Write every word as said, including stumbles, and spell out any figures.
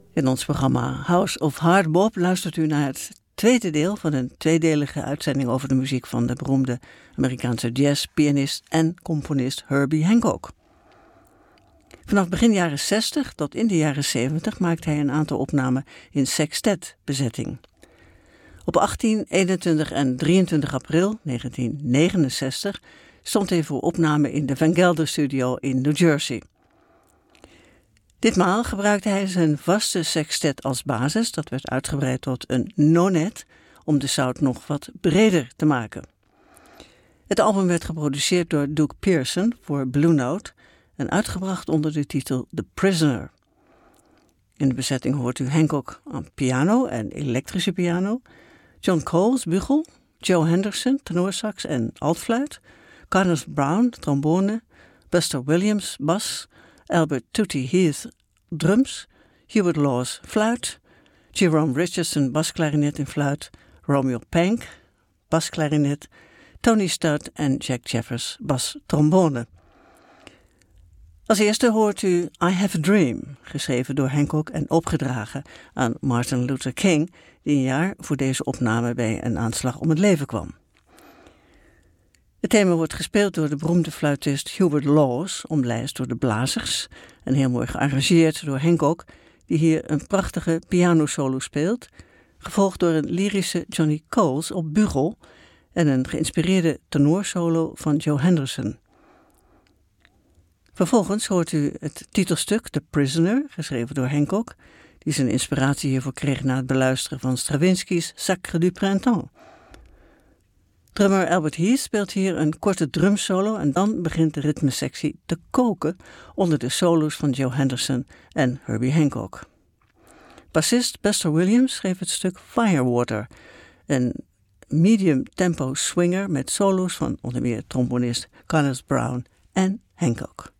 In ons programma House of Hard Bop luistert u naar het tweede deel van een tweedelige uitzending over de muziek van de beroemde Amerikaanse jazzpianist en componist Herbie Hancock. Vanaf begin jaren zestig tot in de jaren zeventig maakte hij een aantal opnamen in sextet-bezetting. Op achttien, eenentwintig en drieëntwintig april negentien negenenzestig stond hij voor opname in de Van Gelder Studio in New Jersey. Ditmaal gebruikte hij zijn vaste sextet als basis, dat werd uitgebreid tot een nonet, om de sound nog wat breder te maken. Het album werd geproduceerd door Duke Pearson voor Blue Note en uitgebracht onder de titel The Prisoner. In de bezetting hoort u Hancock aan piano en elektrische piano, John Coles bugel, Joe Henderson tenorsax en altfluit, Carlos Brown trombone, Buster Williams bas, Albert Tootie Heath drums, Hubert Laws fluit, Jerome Richardson basklarinet en fluit, Romeo Pank basklarinet, Tony Studd en Jack Jeffers bastrombone. Als eerste hoort u I Have a Dream, geschreven door Hancock en opgedragen aan Martin Luther King, die een jaar voor deze opname bij een aanslag om het leven kwam. Het thema wordt gespeeld door de beroemde fluitist Hubert Laws, omlijst door de blazers en heel mooi gearrangeerd door Hancock, die hier een prachtige pianosolo speelt, gevolgd door een lyrische Johnny Coles op bugel en een geïnspireerde tenorsolo van Joe Henderson. Vervolgens hoort u het titelstuk The Prisoner, geschreven door Hancock, die zijn inspiratie hiervoor kreeg na het beluisteren van Stravinsky's Sacre du Printemps. Drummer Albert Heath speelt hier een korte drumsolo en dan begint de ritmesectie te koken onder de solo's van Joe Henderson en Herbie Hancock. Bassist Buster Williams schreef het stuk Firewater, een medium tempo swinger met solo's van onder meer trombonist Carlos Brown en Hancock.